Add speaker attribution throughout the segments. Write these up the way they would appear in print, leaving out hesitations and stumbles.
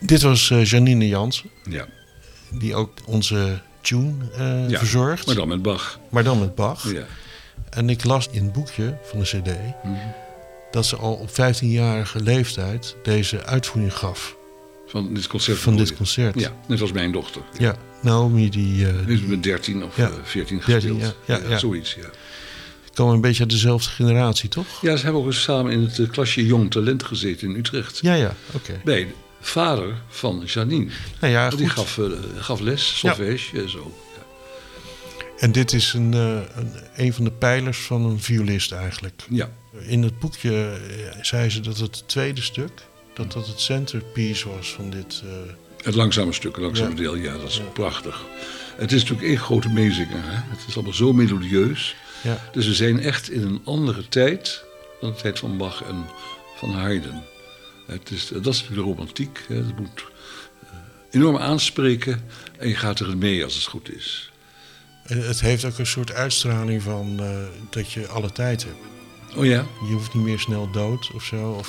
Speaker 1: Dit was Janine Jansen,
Speaker 2: Ja.
Speaker 1: die ook onze tune verzorgt.
Speaker 2: Maar dan met Bach.
Speaker 1: Maar dan met Bach.
Speaker 2: Ja.
Speaker 1: En ik las in het boekje van de cd... dat ze al op 15-jarige leeftijd deze uitvoering gaf.
Speaker 2: Van dit concert.
Speaker 1: Van dit concert.
Speaker 2: Ja, net als mijn dochter.
Speaker 1: Ja, Naomi die...
Speaker 2: Nu is het met 13 of 14
Speaker 1: 13,
Speaker 2: gespeeld.
Speaker 1: ja.
Speaker 2: Zoiets, ja.
Speaker 1: Komen een beetje uit dezelfde generatie, toch?
Speaker 2: Ja, ze hebben ook eens samen in het klasje Jong Talent gezeten in Utrecht.
Speaker 1: Ja, oké.
Speaker 2: Bij de vader van Janine.
Speaker 1: Nou ja,
Speaker 2: Die
Speaker 1: goed.
Speaker 2: gaf les, solfège en zo. Ja.
Speaker 1: En dit is een van de pijlers van een violist eigenlijk.
Speaker 2: Ja.
Speaker 1: In het boekje zei ze dat het tweede stuk... dat het centerpiece was van dit...
Speaker 2: Het langzame stuk, het langzame deel, ja, dat is prachtig. Het is natuurlijk één grote meezinger. Hè? Het is allemaal zo melodieus.
Speaker 1: Ja.
Speaker 2: Dus we zijn echt in een andere tijd dan de tijd van Bach en van Haydn. Dat is natuurlijk de romantiek. Hè? Het moet enorm aanspreken en je gaat erin mee als het goed is.
Speaker 1: Het heeft ook een soort uitstraling van dat je alle tijd hebt.
Speaker 2: Oh ja?
Speaker 1: Je hoeft niet meer snel dood of zo. Of,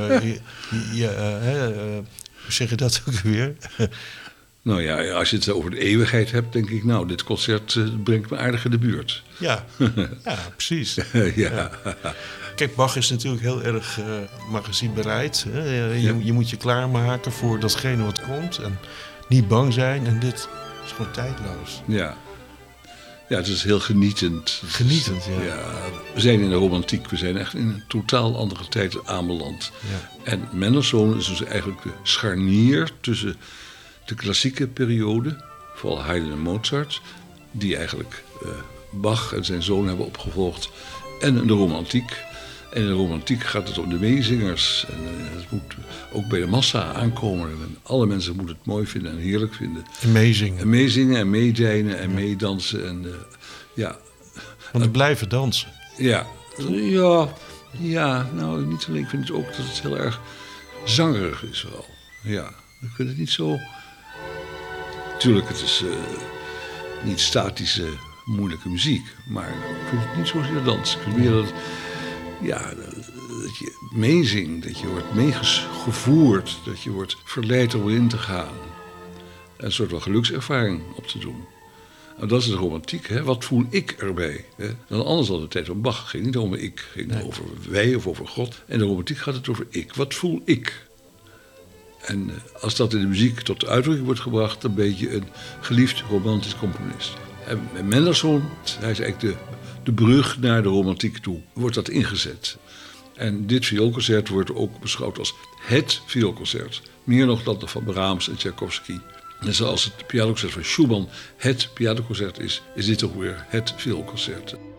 Speaker 1: hoe zeg je dat ook weer?
Speaker 2: Nou ja, als je het over de eeuwigheid hebt, denk ik... nou, dit concert brengt me aardig in de buurt.
Speaker 1: Ja, precies.
Speaker 2: Ja.
Speaker 1: Kijk, Bach is natuurlijk heel erg magazinebereid. Je moet je klaarmaken voor datgene wat komt. En niet bang zijn. En dit is gewoon tijdloos.
Speaker 2: Ja. Ja, het is heel genietend.
Speaker 1: Genietend, ja.
Speaker 2: We zijn in de romantiek. We zijn echt in een totaal andere tijd aanbeland.
Speaker 1: Ja.
Speaker 2: En Mendelssohn is dus eigenlijk de scharnier tussen de klassieke periode, vooral Haydn en Mozart, die eigenlijk Bach en zijn zoon hebben opgevolgd, en de romantiek. En in de romantiek gaat het om de meezingers. En het moet ook bij de massa aankomen. En alle mensen moeten het mooi vinden en heerlijk vinden.
Speaker 1: En meezingen.
Speaker 2: En meezingen en meedijnen en meedansen. En,
Speaker 1: Want we blijven dansen.
Speaker 2: Ja, nou niet alleen. Ik vind het ook dat het heel erg zangerig is wel. Ja, ik vind het niet zo... Tuurlijk, het is niet statische, moeilijke muziek. Maar ik vind het niet zozeer dansen. Ik vind meer dat... Ja, dat je meezingt, dat je wordt meegevoerd, dat je wordt verleid om erin te gaan. Een soort van gelukservaring op te doen. Nou, dat is de romantiek, hè? Wat voel ik erbij? Hè? Dan anders dan de tijd van Bach. Het ging niet over ik, het ging over wij of over God. En de romantiek gaat het over ik. Wat voel ik? En als dat in de muziek tot uitdrukking wordt gebracht, dan ben je een geliefd romantisch componist. En Mendelssohn, hij is eigenlijk de brug naar de romantiek toe, wordt dat ingezet. En dit vioolconcert wordt ook beschouwd als het vioolconcert. Meer nog dan dat van Brahms en Tchaikovsky. En zoals het pianoconcert van Schumann het pianoconcert is dit ook weer het vioolconcert.